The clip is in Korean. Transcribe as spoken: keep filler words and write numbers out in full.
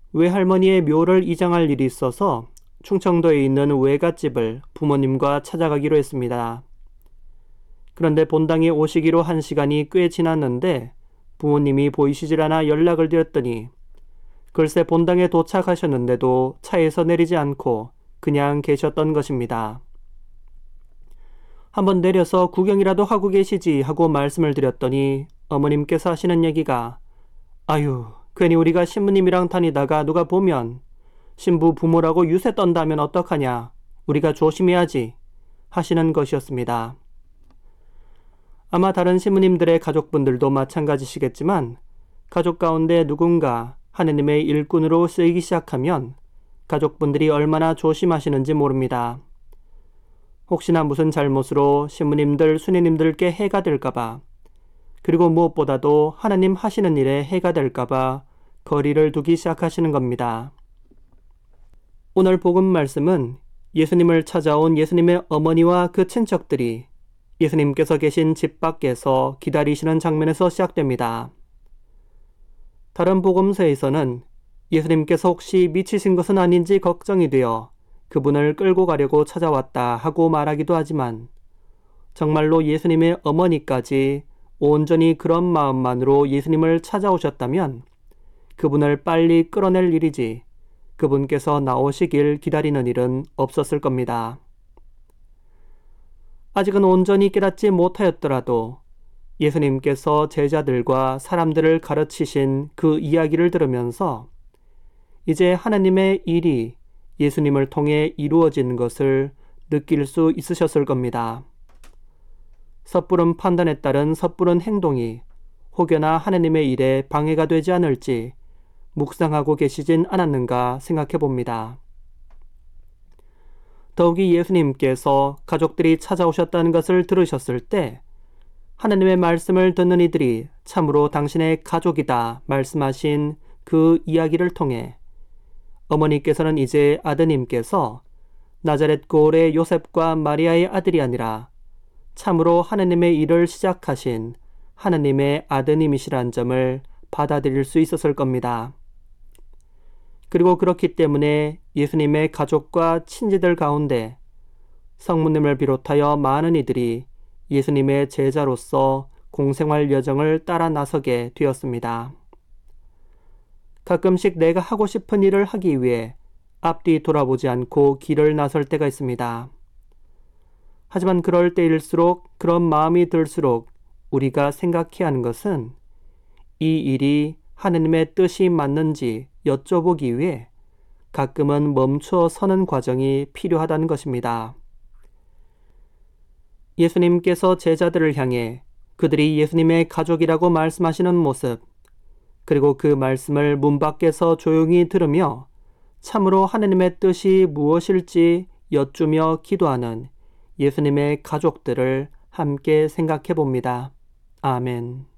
외할머니의 묘를 이장할 일이 있어서 충청도에 있는 외갓집을 부모님과 찾아가기로 했습니다. 그런데 본당에 오시기로 한 시간이 꽤 지났는데 부모님이 보이시질 않아 연락을 드렸더니 글쎄 본당에 도착하셨는데도 차에서 내리지 않고 그냥 계셨던 것입니다. 한번 내려서 구경이라도 하고 계시지 하고 말씀을 드렸더니 어머님께서 하시는 얘기가 아유 괜히 우리가 신부님이랑 다니다가 누가 보면 신부 부모라고 유세 떤다면 어떡하냐 우리가 조심해야지 하시는 것이었습니다. 아마 다른 신부님들의 가족분들도 마찬가지시겠지만 가족 가운데 누군가 하느님의 일꾼으로 쓰이기 시작하면 가족분들이 얼마나 조심하시는지 모릅니다. 혹시나 무슨 잘못으로 신부님들, 수녀님들께 해가 될까봐 그리고 무엇보다도 하나님 하시는 일에 해가 될까봐 거리를 두기 시작하시는 겁니다. 오늘 복음 말씀은 예수님을 찾아온 예수님의 어머니와 그 친척들이 예수님께서 계신 집 밖에서 기다리시는 장면에서 시작됩니다. 다른 복음서에서는 예수님께서 혹시 미치신 것은 아닌지 걱정이 되어 그분을 끌고 가려고 찾아왔다 하고 말하기도 하지만 정말로 예수님의 어머니까지 온전히 그런 마음만으로 예수님을 찾아오셨다면 그분을 빨리 끌어낼 일이지 그분께서 나오시길 기다리는 일은 없었을 겁니다. 아직은 온전히 깨닫지 못하였더라도 예수님께서 제자들과 사람들을 가르치신 그 이야기를 들으면서 이제 하나님의 일이 예수님을 통해 이루어진 것을 느낄 수 있으셨을 겁니다. 섣부른 판단에 따른 섣부른 행동이 혹여나 하나님의 일에 방해가 되지 않을지 묵상하고 계시진 않았는가 생각해 봅니다. 더욱이 예수님께서 가족들이 찾아오셨다는 것을 들으셨을 때 하나님의 말씀을 듣는 이들이 참으로 당신의 가족이다 말씀하신 그 이야기를 통해 어머니께서는 이제 아드님께서 나자렛 고을의 요셉과 마리아의 아들이 아니라 참으로 하나님의 일을 시작하신 하나님의 아드님이시란 점을 받아들일 수 있었을 겁니다. 그리고 그렇기 때문에 예수님의 가족과 친지들 가운데 성모님을 비롯하여 많은 이들이 예수님의 제자로서 공생활 여정을 따라 나서게 되었습니다. 가끔씩 내가 하고 싶은 일을 하기 위해 앞뒤 돌아보지 않고 길을 나설 때가 있습니다. 하지만 그럴 때일수록 그런 마음이 들수록 우리가 생각해야 하는 것은 이 일이 하느님의 뜻이 맞는지 여쭤보기 위해 가끔은 멈춰 서는 과정이 필요하다는 것입니다. 예수님께서 제자들을 향해 그들이 예수님의 가족이라고 말씀하시는 모습, 그리고 그 말씀을 문 밖에서 조용히 들으며 참으로 하느님의 뜻이 무엇일지 여쭈며 기도하는 예수님의 가족들을 함께 생각해 봅니다. 아멘.